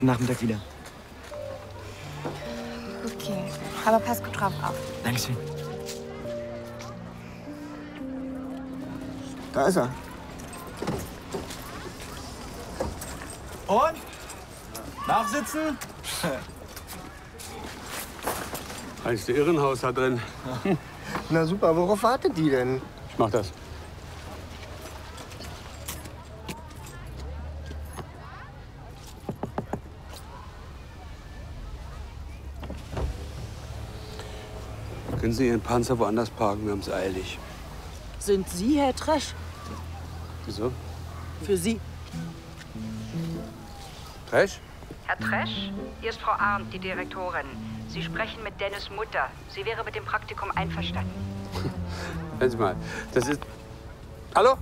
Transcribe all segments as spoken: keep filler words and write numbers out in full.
Nachmittag wieder. Okay, aber pass gut drauf auf. Dankeschön. Da ist er. Und? Nachsitzen? Reinste Irrenhaus da drin. Na super, worauf wartet die denn? Ich mach das. Können Sie Ihren Panzer woanders parken? Wir haben es eilig. Sind Sie Herr Tresch? Wieso? Für Sie. Tresch? Herr Tresch, hier ist Frau Arndt, die Direktorin. Sie sprechen mit Dennis' Mutter. Sie wäre mit dem Praktikum einverstanden. Hören Sie mal, das ist... Hallo?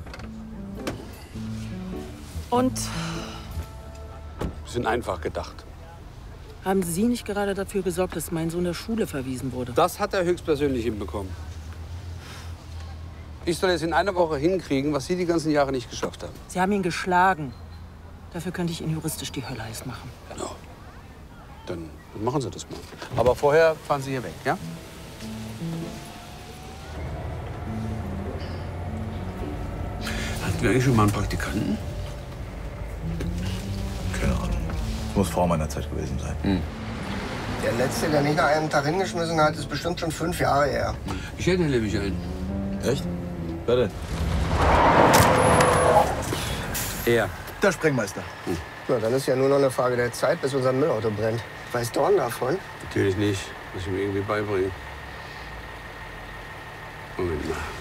Und Bisschen einfach gedacht. haben Sie nicht gerade dafür gesorgt, dass mein Sohn der Schule verwiesen wurde? Das hat er höchstpersönlich hinbekommen. Ich soll jetzt in einer Woche hinkriegen, was Sie die ganzen Jahre nicht geschafft haben. Sie haben ihn geschlagen. Dafür könnte ich Ihnen juristisch die Hölle heiß machen. Genau. Dann, dann machen Sie das mal. Aber vorher fahren Sie hier weg, ja? Hatten wir eigentlich schon mal einen Praktikanten? Keine Ahnung. Das muss vor meiner Zeit gewesen sein. Hm. Der Letzte, der nicht nach einem Tag hingeschmissen hat, ist bestimmt schon fünf Jahre her. Ich hätte nämlich einen. Echt? Wer denn? Er. Der Sprengmeister. Hm. Na, dann ist ja nur noch eine Frage der Zeit, bis unser Müllauto brennt. Weiß Dorn davon? Natürlich nicht. Muss ich mir irgendwie beibringen. Moment mal.